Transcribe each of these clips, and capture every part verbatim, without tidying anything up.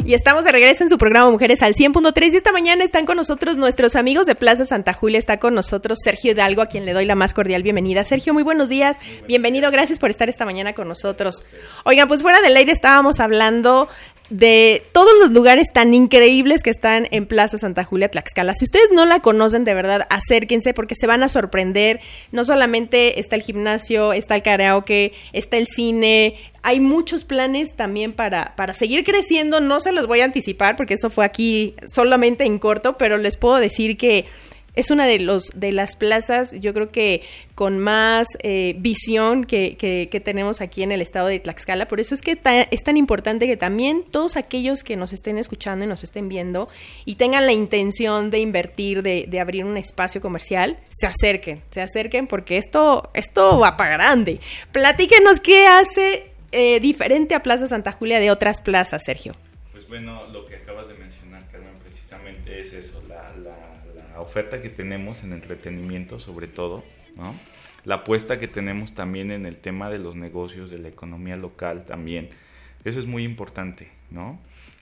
Y estamos de regreso en su programa Mujeres al cien punto tres y esta mañana están con nosotros nuestros amigos de Plaza Santa Julia. Está con nosotros Sergio Hidalgo, a quien le doy la más cordial bienvenida. Sergio, muy buenos días, muy buenos bienvenido, días. Gracias por estar esta mañana con nosotros. Oigan, pues fuera del aire estábamos hablando de todos los lugares tan increíbles que están en Plaza Santa Julia, Tlaxcala. Si ustedes no la conocen, de verdad, acérquense porque se van a sorprender. No solamente está el gimnasio, está el karaoke, está el cine. Hay muchos planes también para, para seguir creciendo. No se los voy a anticipar porque eso fue aquí solamente en corto, pero les puedo decir que es una de los de las plazas, yo creo que con más eh, visión que, que, que tenemos aquí en el estado de Tlaxcala. Por eso es que ta, es tan importante que también todos aquellos que nos estén escuchando y nos estén viendo y tengan la intención de invertir, de, de abrir un espacio comercial, se acerquen, se acerquen porque esto, esto va para grande. Platíquenos qué hace eh, diferente a Plaza Santa Julia de otras plazas, Sergio. Pues bueno, lo que acabas de mencionar, Carmen, precisamente es eso, la... la la oferta que tenemos en entretenimiento sobre todo, ¿no? La apuesta que tenemos también en el tema de los negocios, de la economía local también, eso es muy importante, ¿no?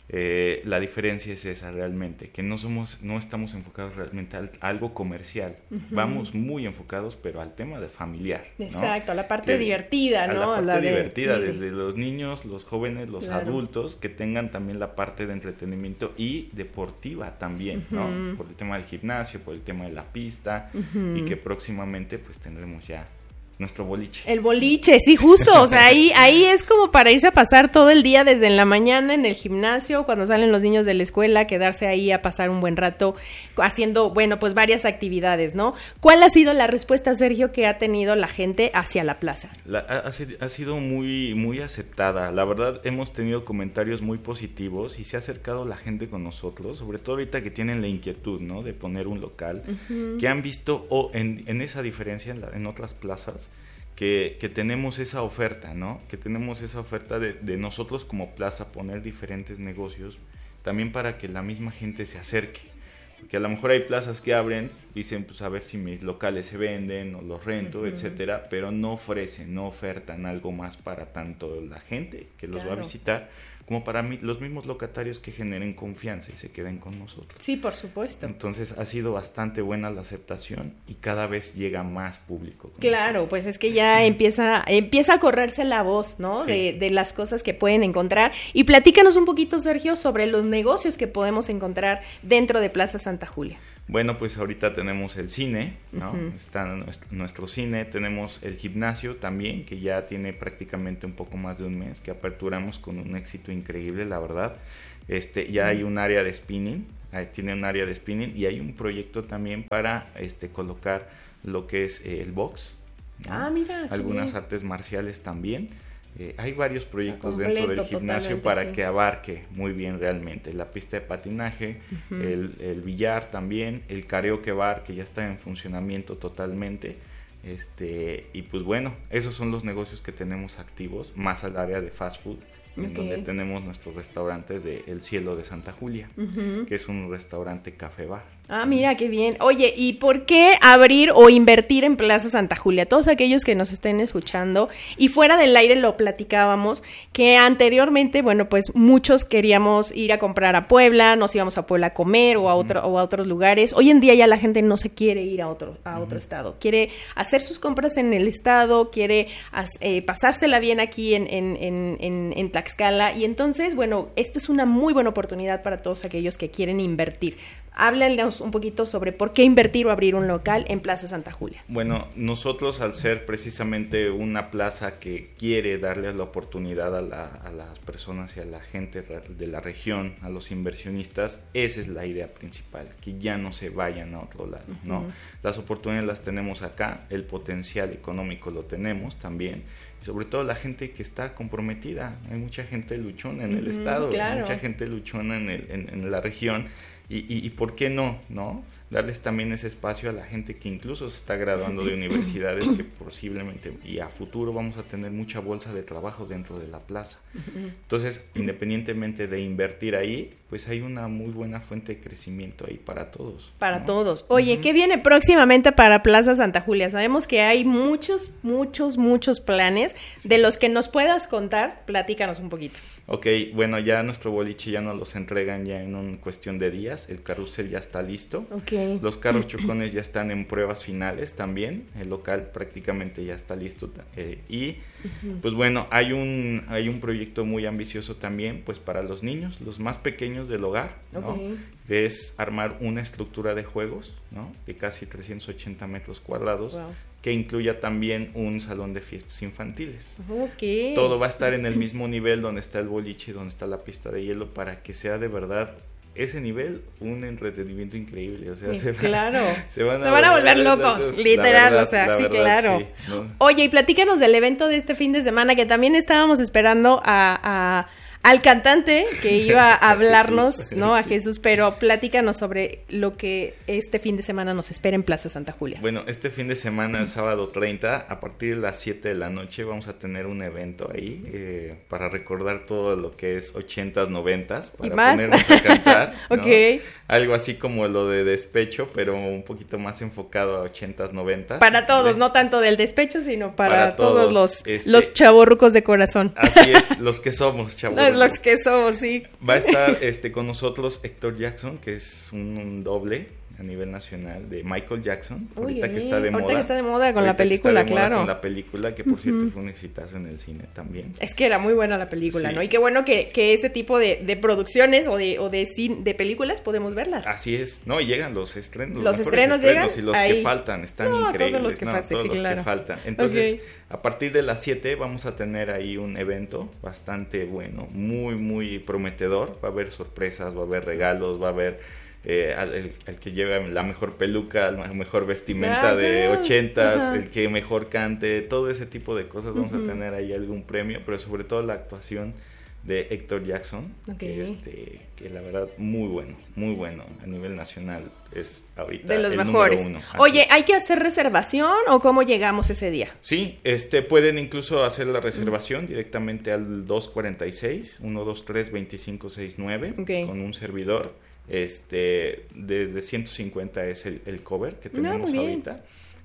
Eh, la diferencia es esa realmente, que no somos, no estamos enfocados realmente a algo comercial, uh-huh. Vamos muy enfocados, pero al tema de familiar, ¿no? Exacto, a la parte que, divertida, ¿no? A la parte la de, divertida, sí. Desde los niños, los jóvenes, los claro. adultos, que tengan también la parte de entretenimiento y deportiva también, uh-huh. ¿no? Por el tema del gimnasio, por el tema de la pista, uh-huh. y que próximamente pues tendremos ya nuestro boliche. El boliche, sí, justo, o sea, ahí ahí es como para irse a pasar todo el día desde en la mañana en el gimnasio, cuando salen los niños de la escuela, quedarse ahí a pasar un buen rato haciendo, bueno, pues varias actividades, ¿no? ¿Cuál ha sido la respuesta, Sergio, que ha tenido la gente hacia la plaza? La, ha, ha sido muy, muy aceptada, la verdad hemos tenido comentarios muy positivos y se ha acercado la gente con nosotros, sobre todo ahorita que tienen la inquietud, ¿no? De poner un local, uh-huh. que han visto oh, en, en esa diferencia en, la, en otras plazas, Que, que tenemos esa oferta, ¿no? Que tenemos esa oferta de, de nosotros como plaza poner diferentes negocios, también para que la misma gente se acerque. Porque a lo mejor hay plazas que abren, dicen, pues a ver si mis locales se venden o los rento, uh-huh. etcétera, pero no ofrecen, no ofertan algo más para tanto la gente que los claro. va a visitar, como para mí, los mismos locatarios que generen confianza y se queden con nosotros. Sí, por supuesto. Entonces ha sido bastante buena la aceptación y cada vez llega más público. Claro, pues es que ya empieza empieza a correrse la voz, ¿no? Sí. De, de las cosas que pueden encontrar. Y platícanos un poquito, Sergio, sobre los negocios que podemos encontrar dentro de Plaza Santa Julia. Bueno, pues ahorita tenemos el cine, ¿no? Uh-huh. Está nuestro cine, tenemos el gimnasio también, que ya tiene prácticamente un poco más de un mes, que aperturamos con un éxito increíble, la verdad. Este, ya uh-huh. hay un área de spinning, tiene un área de spinning y hay un proyecto también para este colocar lo que es eh, el box, ¿no? Ah, mira. Algunas bien. artes marciales también. Eh, hay varios proyectos completo, dentro del gimnasio para sí. que abarque muy bien realmente la pista de patinaje, uh-huh. el, el billar también, el karaoke bar que ya está en funcionamiento totalmente, este y pues bueno, esos son los negocios que tenemos activos, más al área de fast food, okay. en donde tenemos nuestro restaurante de El Cielo de Santa Julia, uh-huh. que es un restaurante café bar. Ah, mira, qué bien. Oye, ¿y por qué abrir o invertir en Plaza Santa Julia? Todos aquellos que nos estén escuchando, y fuera del aire lo platicábamos, que anteriormente, bueno, pues muchos queríamos ir a comprar a Puebla, nos íbamos a Puebla a comer o a otro, uh-huh. o a otros lugares. Hoy en día ya la gente no se quiere ir a otro, a otro uh-huh. estado, quiere hacer sus compras en el estado, quiere eh, pasársela bien aquí en, en, en, en, en Tlaxcala, y entonces, bueno, esta es una muy buena oportunidad para todos aquellos que quieren invertir. Háblanos un poquito sobre por qué invertir o abrir un local en Plaza Santa Julia. Bueno, nosotros al ser precisamente una plaza que quiere darle la oportunidad a, la, a las personas y a la gente de la región, a los inversionistas, esa es la idea principal, que ya no se vayan a otro lado, uh-huh. ¿no? Las oportunidades las tenemos acá, el potencial económico lo tenemos también, y sobre todo la gente que está comprometida. Hay mucha gente luchona en uh-huh, el estado, claro. mucha gente luchona en, el, en, en la región, y, y, y ¿por qué no, no? Darles también ese espacio a la gente que incluso se está graduando de universidades, que posiblemente y a futuro vamos a tener mucha bolsa de trabajo dentro de la plaza. Entonces, independientemente de invertir ahí, pues hay una muy buena fuente de crecimiento ahí para todos. Para ¿no? todos. Oye, Uh-huh. ¿qué viene próximamente para Plaza Santa Julia? Sabemos que hay muchos, muchos, muchos planes. De los que nos puedas contar, platícanos un poquito. Ok, bueno, ya nuestro boliche ya nos los entregan ya en una cuestión de días. El carrusel ya está listo. Okay. Los carros chocones ya están en pruebas finales también. El local prácticamente ya está listo. Eh, y uh-huh. pues bueno, hay un hay un proyecto muy ambicioso también, pues para los niños, los más pequeños del hogar, ¿no? Okay. Es armar una estructura de juegos, ¿no? De casi trescientos ochenta metros cuadrados. Wow. Que incluya también un salón de fiestas infantiles. Okay. Todo va a estar en el mismo nivel donde está el boliche y donde está la pista de hielo, para que sea de verdad ese nivel un entretenimiento increíble. O sea, sí, se, claro. va, se, van, a se van a volver locos, locos literal, verdad, o sea, sí, verdad, claro. Sí, ¿no? Oye, y platícanos del evento de este fin de semana, que también estábamos esperando a... a... al cantante que iba a hablarnos, Jesús. ¿no? A Jesús, pero platícanos sobre lo que este fin de semana nos espera en Plaza Santa Julia. Bueno, este fin de semana, sábado treinta, a partir de las siete de la noche, vamos a tener un evento ahí eh, para recordar todo lo que es ochentas, noventas, para ponernos a cantar, ¿no? Okay. Algo así como lo de Despecho, pero un poquito más enfocado a ochentas, noventas. Para todos, ¿no? No tanto del despecho, sino para, para todos, todos los, este, los chavorrucos de corazón. Así es, los que somos chavorrucos. Los que somos, sí. Va a estar este con nosotros Héctor Jackson, que es un, un doble a nivel nacional de Michael Jackson. Uy, ahorita eh, que está de ahorita moda. que está de moda con ahorita la película, que está de moda claro. Con la película, que por uh-huh. cierto fue un exitazo en el cine también. Es que era muy buena la película, sí. ¿no? Y qué bueno que, que ese tipo de, de producciones o de o de, cine, de películas podemos verlas. Así es. No, y llegan los estrenos. Los estrenos, estrenos llegan. Y los ahí. que faltan están no, increíbles. Todos los que, no, pase, todos sí, los claro. que faltan. Entonces, okay. a partir de las siete vamos a tener ahí un evento bastante bueno, muy, muy prometedor. Va a haber sorpresas, va a haber regalos, va a haber... Eh, al, el, el que lleve la mejor peluca, la mejor vestimenta ah, de ochentas, uh-huh. el que mejor cante, todo ese tipo de cosas. Vamos uh-huh. a tener ahí algún premio, pero sobre todo la actuación de Héctor Jackson, okay. que, este, que la verdad muy bueno, muy bueno a nivel nacional, es ahorita de los el mejores. Número uno. Oye, ¿hay que hacer reservación o cómo llegamos ese día? Sí, este pueden incluso hacer la reservación uh-huh. directamente al dos cuarenta y seis, uno dos tres, veinticinco sesenta y nueve okay. con un servidor. Este, desde ciento cincuenta es el, el cover que tenemos no, ahorita.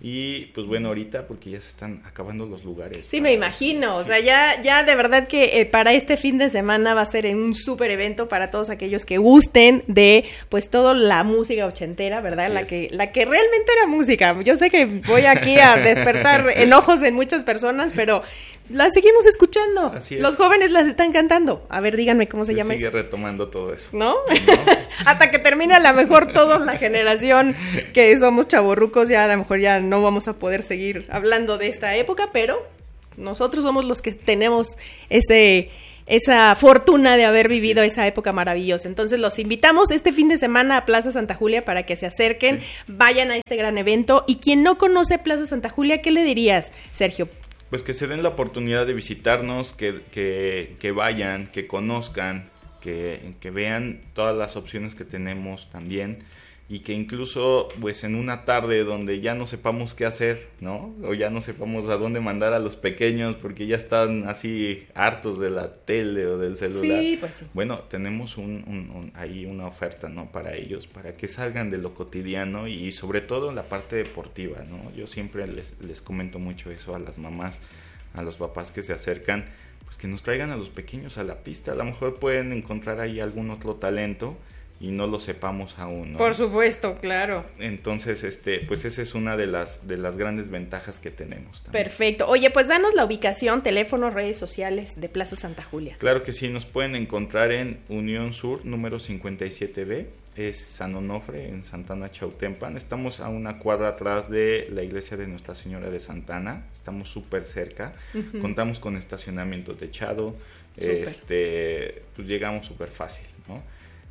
Y pues bueno, ahorita porque ya se están acabando los lugares. Sí, me imagino, o sea, ya ya de verdad que eh, para este fin de semana va a ser un súper evento para todos aquellos que gusten de pues toda la música ochentera, ¿verdad? Sí la es. que la que realmente era música. Yo sé que voy aquí a despertar enojos en muchas personas, pero las seguimos escuchando. Así es. Los jóvenes las están cantando. A ver, díganme cómo se, se llama sigue eso. Sigue retomando todo eso. ¿No? ¿No? Hasta que termine a lo mejor toda la generación que somos chavorrucos, ya a lo mejor ya no vamos a poder seguir hablando de esta época, pero nosotros somos los que tenemos ese... esa fortuna de haber vivido sí. esa época maravillosa. Entonces los invitamos este fin de semana a Plaza Santa Julia para que se acerquen, sí. vayan a este gran evento. Y quien no conoce Plaza Santa Julia, ¿qué le dirías, Sergio? Pues que se den la oportunidad de visitarnos, que, que, que vayan, que conozcan, que, que vean todas las opciones que tenemos también. Y que incluso, pues, en una tarde donde ya no sepamos qué hacer, ¿no? O ya no sepamos a dónde mandar a los pequeños porque ya están así hartos de la tele o del celular. Sí, pues sí. Bueno, tenemos un, un, un, ahí una oferta, ¿no? Para ellos, para que salgan de lo cotidiano y sobre todo en la parte deportiva, ¿no? Yo siempre les, les comento mucho eso a las mamás, a los papás que se acercan, pues que nos traigan a los pequeños a la pista. A lo mejor pueden encontrar ahí algún otro talento y no lo sepamos aún, ¿no? Por supuesto, claro. Entonces, este, pues esa es una de las de las grandes ventajas que tenemos también. Onofre. Oye, pues danos la ubicación, teléfono, redes sociales de Plaza Santa Julia. Claro que sí, nos pueden encontrar en Unión Sur, número cincuenta y siete B, es San Onofre, en Santana, Chautempan. Estamos a una cuadra atrás de la iglesia de Nuestra Señora de Santana, estamos súper cerca, uh-huh. contamos con estacionamiento techado, super. este, pues llegamos súper fácil, ¿no?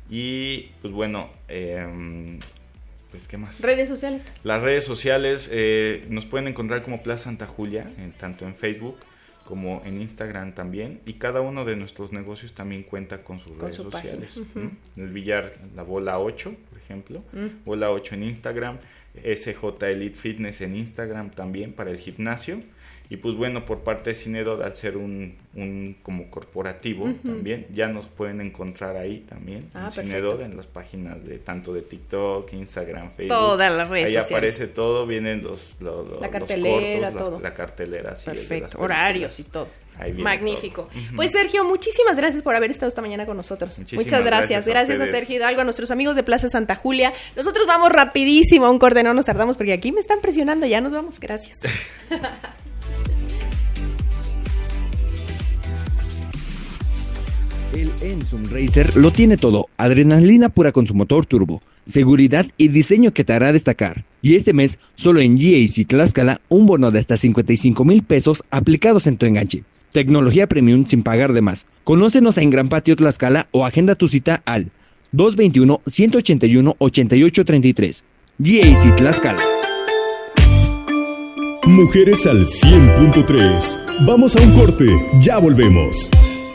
Y pues bueno, eh, pues ¿qué más? ¿Redes sociales? Las redes sociales eh, nos pueden encontrar como Plaza Santa Julia, en, tanto en Facebook como en Instagram también, y cada uno de nuestros negocios también cuenta con sus con redes su sociales. Uh-huh. ¿Mm? El billar, la bola ocho, por ejemplo, uh-huh. bola ocho en Instagram, S J Elite Fitness en Instagram también para el gimnasio. Y pues bueno, por parte de Cinedot, al ser un, un como corporativo uh-huh. también, ya nos pueden encontrar ahí también, ah, en Cinedot, en las páginas de tanto de TikTok, Instagram, Facebook. Todas las redes ahí sociales. aparece todo, vienen los, los, los la cartelera, los cortos, todo. La, la cartelera, sí. Perfecto, horarios y todo. Magnífico. Todo. Pues Sergio, muchísimas gracias por haber estado esta mañana con nosotros. Muchísimas Muchas gracias. Gracias, a, gracias a Sergio Hidalgo, a nuestros amigos de Plaza Santa Julia. Nosotros vamos rapidísimo a un corte, no nos tardamos porque aquí me están presionando. Ya nos vamos. Gracias. El Ensum Racer lo tiene todo, adrenalina pura con su motor turbo, seguridad y diseño que te hará destacar. Y este mes, solo en G A C Tlaxcala, un bono de hasta cincuenta y cinco mil pesos aplicados en tu enganche. Tecnología premium sin pagar de más. Conócenos en Gran Patio Tlaxcala o agenda tu cita al dos dos uno, uno ocho uno, ocho ocho tres tres. G A C Tlaxcala. Mujeres al cien punto tres. Vamos a un corte, ya volvemos.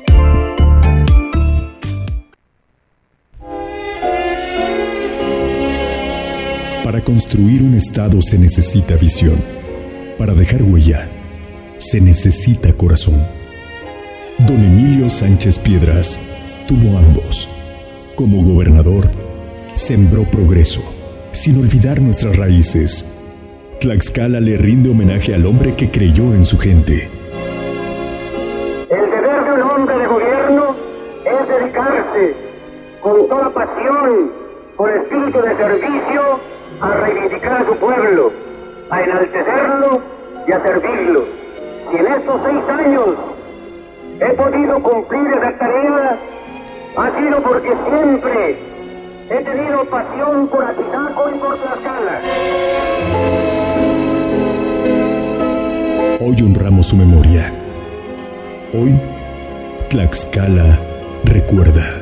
Para construir un estado se necesita visión. Para dejar huella, se necesita corazón. Don Emilio Sánchez Piedras tuvo ambos. Como gobernador, sembró progreso, sin olvidar nuestras raíces. Tlaxcala le rinde homenaje al hombre que creyó en su gente. El deber de un hombre de gobierno es dedicarse con toda pasión, con espíritu de servicio, a reivindicar a su pueblo, a enaltecerlo y a servirlo. Y en estos seis años he podido cumplir esa tarea, ha sido porque siempre he tenido pasión por Apizaco y por Tlaxcala. Hoy honramos su memoria. Hoy, Tlaxcala recuerda.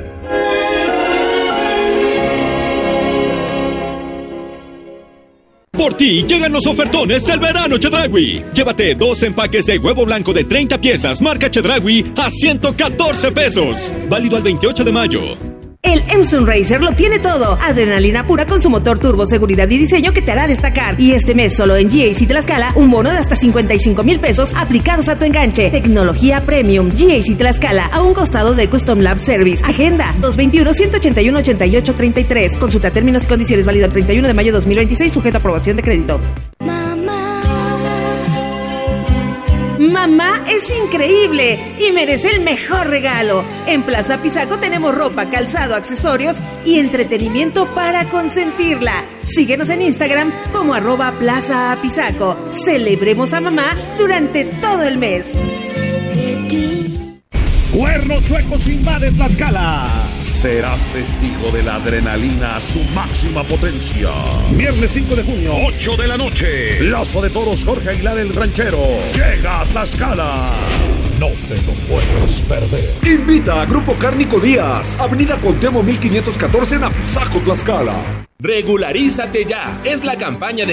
Por ti llegan los ofertones del verano Chedraui. Llévate dos empaques de huevo blanco de treinta piezas marca Chedraui a ciento catorce pesos. Válido al veintiocho de mayo. El Ensum Racer lo tiene todo. Adrenalina pura con su motor turbo, seguridad y diseño que te hará destacar. Y este mes solo en G A C Tlaxcala, un bono de hasta cincuenta y cinco mil pesos aplicados a tu enganche. Tecnología premium. G A C Tlaxcala, a un costado de Custom Lab Service. Agenda dos dos uno, uno ocho uno, ocho ocho tres tres. Consulta términos y condiciones, válido el treinta y uno de mayo de dos mil veintiséis, sujeto a aprobación de crédito. Mamá es increíble y merece el mejor regalo. En Plaza Apizaco tenemos ropa, calzado, accesorios y entretenimiento para consentirla. Síguenos en Instagram como arroba Plaza Apizaco. Celebremos a mamá durante todo el mes. Cuernos Chuecos invade Tlaxcala. Serás testigo de la adrenalina a su máxima potencia. Viernes cinco de junio, ocho de la noche. Plaza de Toros Jorge Aguilar el Ranchero. Llega a Tlaxcala. No te lo puedes perder. Invita a Grupo Cárnico Díaz. Avenida Cuauhtémoc mil quinientos catorce en Apizaco, Tlaxcala. Regularízate ya. Es la campaña de